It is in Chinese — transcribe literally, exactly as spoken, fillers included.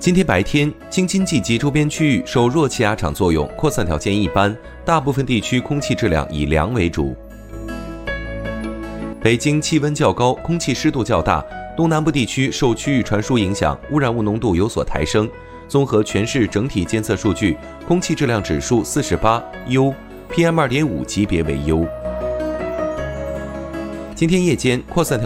今天白天，京津冀及周边区域受弱气压场作用，扩散条件一般，大部分地区空气质量以良为主。北京气温较高，空气湿度较大，东南部地区受区域传输影响，污染物浓度有所抬升。综合全市整体监测数据，空气质量指数四十八，优 ，P M 二点五 级别为优。今天夜间，扩散条